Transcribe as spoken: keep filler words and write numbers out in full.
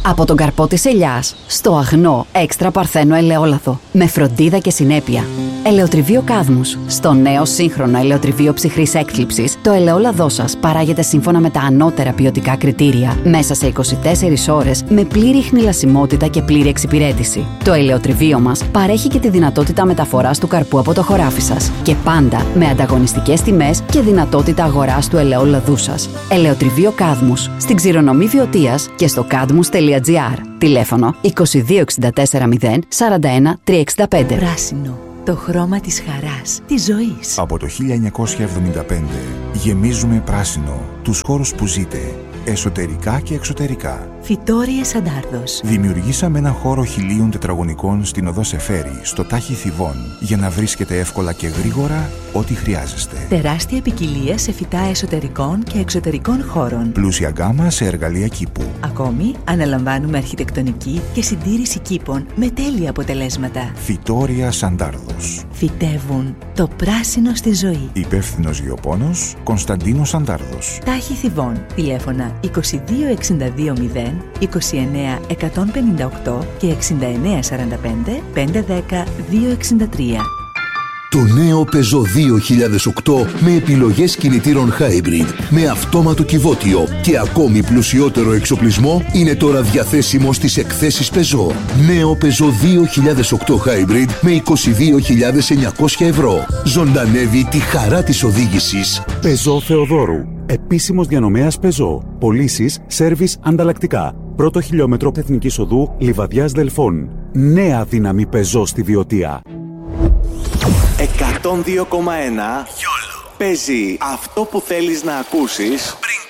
Από τον καρπό της ελιάς στο αγνό έξτρα παρθένο ελαιόλαδο με φροντίδα και συνέπεια. Ελαιοτριβείο Κάδμους. Στο νέο σύγχρονο ελαιοτριβείο ψυχρής έκθλιψης, το ελαιόλαδό σας παράγεται σύμφωνα με τα ανώτερα ποιοτικά κριτήρια μέσα σε είκοσι τέσσερις ώρες με πλήρη ιχνηλασιμότητα και πλήρη εξυπηρέτηση. Το ελαιοτριβείο μας παρέχει και τη δυνατότητα μεταφοράς του καρπού από το χωράφι σας και πάντα με ανταγωνιστικές τιμές και δυνατότητα αγοράς του ελαιόλαδού σας. Ελαιοτριβείο Κάδμους στην Ξηρονομή Βιωτίας και στο κάδμους τελεία τζι άρ. Τηλέφωνο είκοσι δύο εξήντα τέσσερα μηδέν σαράντα ένα τριακόσια εξήντα πέντε. Πράσινο. Το χρώμα της χαράς, της ζωής. Από το χίλια εννιακόσια εβδομήντα πέντε γεμίζουμε πράσινο τους χώρους που ζείτε, εσωτερικά και εξωτερικά. Φυτόριες Αντάρδος. Δημιουργήσαμε ένα χώρο χιλίων τετραγωνικών στην οδό Σεφέρη, στο Τάχι Θηβών, για να βρίσκετε εύκολα και γρήγορα ό,τι χρειάζεστε. Τεράστια ποικιλία σε φυτά εσωτερικών και εξωτερικών χώρων. Πλούσια γκάμα σε εργαλεία κήπου. Ακόμη, αναλαμβάνουμε αρχιτεκτονική και συντήρηση κήπων με τέλεια αποτελέσματα. Φυτόρια Αντάρδος. Φυτεύουν το πράσινο στη ζωή. Υπεύθυνος γεωπόνος Κωνσταντίνος Αντάρδος. Τάχι Θηβών. Τηλέφωνα είκοσι δύο εξήντα δύο μηδέν είκοσι εννέα εκατόν πενήντα οκτώ και εξήντα εννέα σαράντα πέντε πεντακόσια δέκα διακόσια εξήντα τρία. Το νέο Peugeot δύο χιλιάδες οκτώ με επιλογές κινητήρων hybrid, με αυτόματο κυβότιο και ακόμη πλουσιότερο εξοπλισμό είναι τώρα διαθέσιμο στις εκθέσεις Peugeot. Νέο Peugeot δύο χιλιάδες οκτώ Hybrid με είκοσι δύο χιλιάδες εννιακόσια ευρώ. Ζωντανεύει τη χαρά της οδήγησης. Peugeot Θεοδόρου. Επίσημος διανομέας Peugeot. Πωλήσεις, σέρβις ανταλλακτικά. Πρώτο χιλιόμετρο Εθνικής Οδού Λιβαδιάς Δελφών. Νέα δύναμη Peugeot στη Βιωτία. εκατόν δύο κόμμα ένα Παίζει αυτό που θέλεις να ακούσεις πριν